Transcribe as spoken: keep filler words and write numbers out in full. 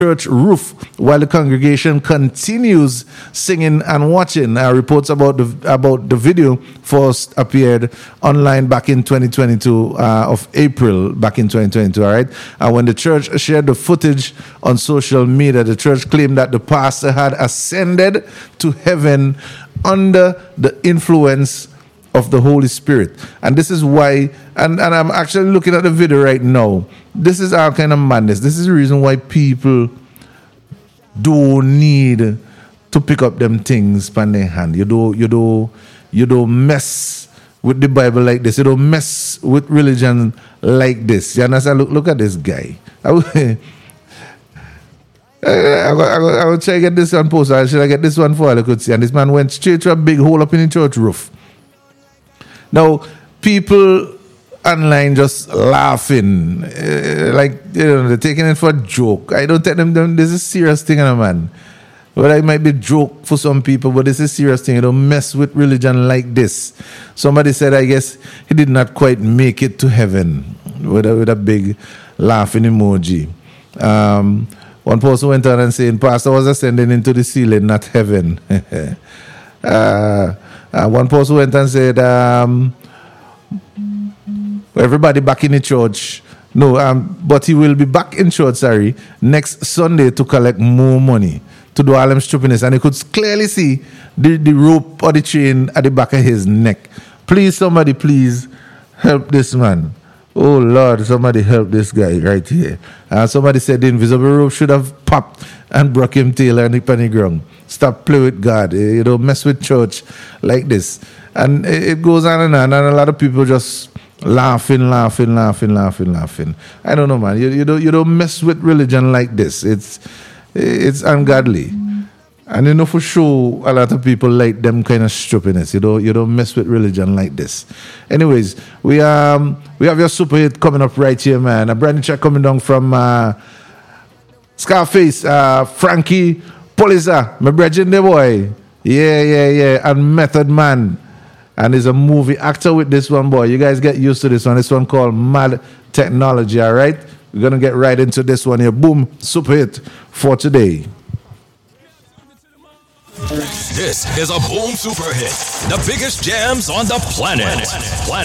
church roof while the congregation continues singing and watching. Uh, reports about the about the video first appeared online back in twenty twenty-two uh, of April back in twenty twenty-two. All right, and when the church shared the footage on social media, the church claimed that the pastor had ascended to heaven under the influence of the Holy Spirit. And this is why, and, and I'm actually looking at the video right now. This is our kind of madness. This is the reason why people do need to pick up them things by their hand. You do, you do, you don't mess with the Bible like this. You don't mess with religion like this. You understand? Look, look at this guy. I will, I, I, I, I will try to get this one posted. Should I get this one for all I could see? And this man went straight to a big hole up in the church roof. Now, people online just laughing, uh, like, you know, they're taking it for a joke. I don't take them down. This is a serious thing, man. Well, it might be a joke for some people, but this is a serious thing. You don't mess with religion like this. Somebody said, I guess he did not quite make it to heaven with a, with a big laughing emoji. Um, one person went on and saying, Pastor was ascending into the ceiling, not heaven. uh, Uh, one person went and said, um, everybody back in the church. No, um, but he will be back in church, sorry, next Sunday to collect more money, to do all them stupidness. And he could clearly see the, the rope or the chain at the back of his neck. Please, somebody, please help this man. Oh, Lord, somebody help this guy right here. Uh, somebody said the invisible rope should have popped and broke him tail and hip on the ground. Stop playing with God. You don't mess with church like this. And it goes on and on. And a lot of people just laughing, laughing, laughing, laughing, laughing. I don't know, man. You, you don't you don't mess with religion like this. It's it's ungodly. And you know for sure a lot of people like them kind of stupidness. You don't you don't mess with religion like this. Anyways, we um we have your super hit coming up right here, man. A brand new track coming down from uh, Scarface, uh, Frankie Poliza, my brethren, the boy. Yeah, yeah, yeah. And Method Man. And there's a movie actor with this one, boy. You guys get used to this one. This one called Mad Technology, all right? We're going to get right into this one here. Boom, super hit for today. This is a Boom Super Hit. The biggest jams on the planet. planet. planet.